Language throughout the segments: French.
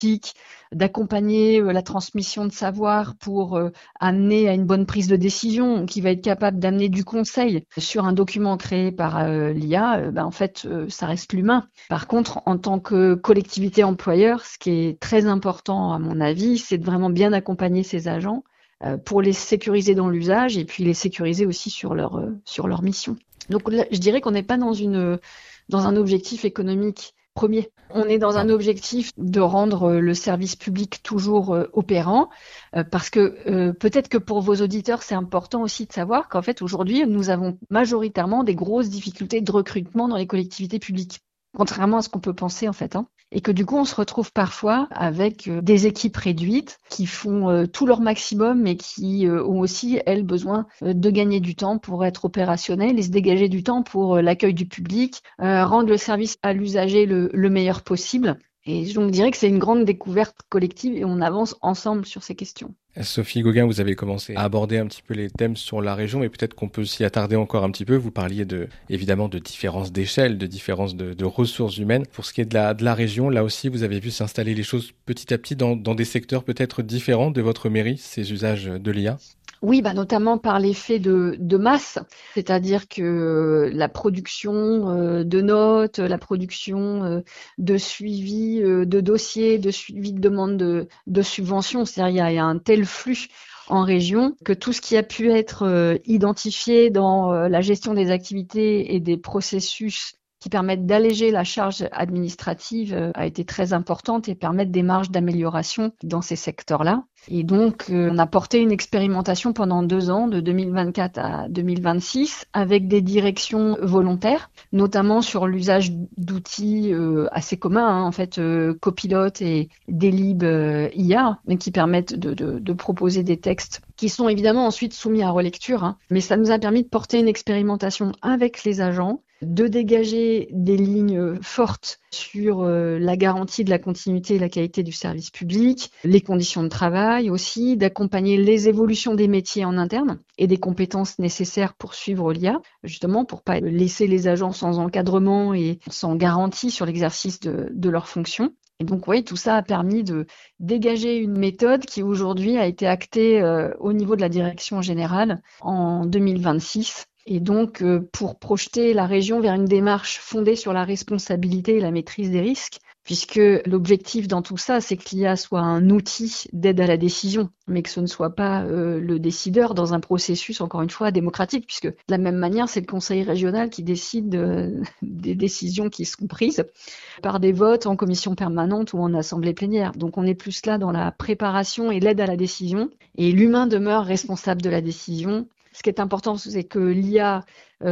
d'accompagner la transmission de savoir pour amener à une bonne prise de décision, qui va être capable d'amener du conseil sur un document créé par l'IA, en fait, ça reste l'humain. Par contre, en tant que collectivité employeur, ce qui est très important à mon avis, c'est de vraiment bien accompagner ces agents pour les sécuriser dans l'usage et puis les sécuriser aussi sur leur mission. Donc là, je dirais qu'on n'est pas dans un objectif économique premier. On est dans un objectif de rendre le service public toujours opérant, parce que peut-être que pour vos auditeurs, c'est important aussi de savoir qu'en fait, aujourd'hui, nous avons majoritairement des grosses difficultés de recrutement dans les collectivités publiques, contrairement à ce qu'on peut penser en fait. Et que du coup, on se retrouve parfois avec des équipes réduites qui font tout leur maximum, mais qui ont aussi, elles, besoin de gagner du temps pour être opérationnelles et se dégager du temps pour l'accueil du public, rendre le service à l'usager le meilleur possible. Et donc, je dirais que c'est une grande découverte collective et on avance ensemble sur ces questions. Sophie Gauguin, vous avez commencé à aborder un petit peu les thèmes sur la région, mais peut-être qu'on peut s'y attarder encore un petit peu. Vous parliez évidemment de différences d'échelle, de différences de ressources humaines. Pour ce qui est de la région, là aussi, vous avez vu s'installer les choses petit à petit dans des secteurs peut-être différents de votre mairie, ces usages de l'IA? Oui, notamment par l'effet de masse, c'est-à-dire que la production de notes, la production de suivi de dossiers, de suivi de demandes de subventions, c'est-à-dire il y a un tel flux en région que tout ce qui a pu être identifié dans la gestion des activités et des processus qui permettent d'alléger la charge administrative a été très importante et permettent des marges d'amélioration dans ces secteurs-là. Et donc, on a porté une expérimentation pendant 2 ans, de 2024 à 2026, avec des directions volontaires, notamment sur l'usage d'outils assez communs, en fait, Copilot et Delib IA, mais qui permettent de proposer des textes qui sont évidemment ensuite soumis à relecture. Mais ça nous a permis de porter une expérimentation avec les agents, de dégager des lignes fortes sur la garantie de la continuité et la qualité du service public, les conditions de travail aussi, d'accompagner les évolutions des métiers en interne et des compétences nécessaires pour suivre l'IA, justement pour pas laisser les agents sans encadrement et sans garantie sur l'exercice de leurs fonctions. Et donc, oui, tout ça a permis de dégager une méthode qui aujourd'hui a été actée au niveau de la direction générale en 2026. Et donc, pour projeter la région vers une démarche fondée sur la responsabilité et la maîtrise des risques, puisque l'objectif dans tout ça, c'est que l'IA soit un outil d'aide à la décision, mais que ce ne soit pas le décideur dans un processus, encore une fois, démocratique, puisque de la même manière, c'est le conseil régional qui décide des décisions qui sont prises par des votes en commission permanente ou en assemblée plénière. Donc, on est plus là dans la préparation et l'aide à la décision, et l'humain demeure responsable de la décision. Ce qui est important, c'est que l'IA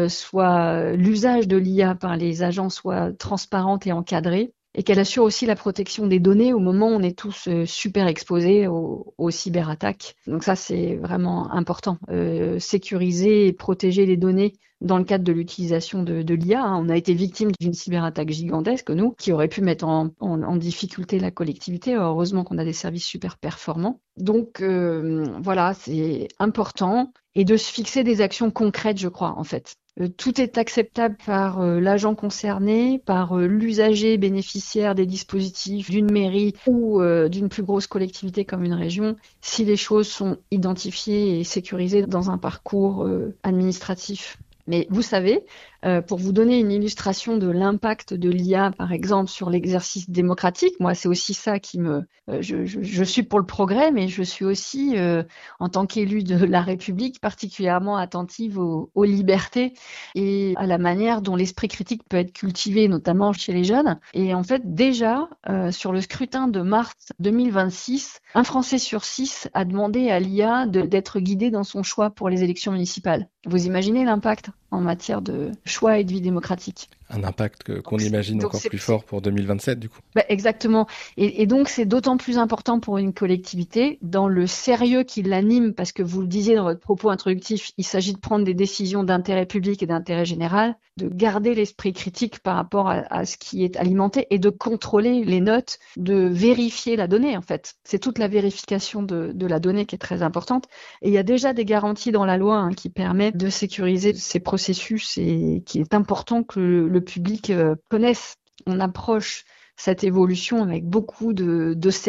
l'usage de l'IA par les agents soit transparente et encadré, et qu'elle assure aussi la protection des données au moment où on est tous super exposés aux cyberattaques. Donc ça, c'est vraiment important. Sécuriser et protéger les données dans le cadre de l'utilisation de l'IA. On a été victime d'une cyberattaque gigantesque, nous, qui aurait pu mettre en difficulté la collectivité. Heureusement qu'on a des services super performants. Donc voilà, c'est important. Et de se fixer des actions concrètes, je crois, en fait. Tout est acceptable par l'agent concerné, par l'usager bénéficiaire des dispositifs d'une mairie ou d'une plus grosse collectivité comme une région, si les choses sont identifiées et sécurisées dans un parcours administratif. Mais vous savez, pour vous donner une illustration de l'impact de l'IA, par exemple, sur l'exercice démocratique, moi, c'est aussi ça qui je suis pour le progrès, mais je suis aussi, en tant qu'élue de la République, particulièrement attentive aux libertés et à la manière dont l'esprit critique peut être cultivé, notamment chez les jeunes. Et en fait, déjà, sur le scrutin de mars 2026, un Français sur 6 a demandé à l'IA d'être guidé dans son choix pour les élections municipales. Vous imaginez l'impact en matière de choix et de vie démocratique? Un impact qu'on imagine encore plus fort pour 2027, du coup. Exactement. Et donc, c'est d'autant plus important pour une collectivité, dans le sérieux qui l'anime, parce que vous le disiez dans votre propos introductif, il s'agit de prendre des décisions d'intérêt public et d'intérêt général, de garder l'esprit critique par rapport à ce qui est alimenté et de contrôler les notes, de vérifier la donnée, en fait. C'est toute la vérification de la donnée qui est très importante. Et il y a déjà des garanties dans la loi qui permettent de sécuriser ces processus et qu'il est important que le public connaisse. On approche cette évolution avec beaucoup de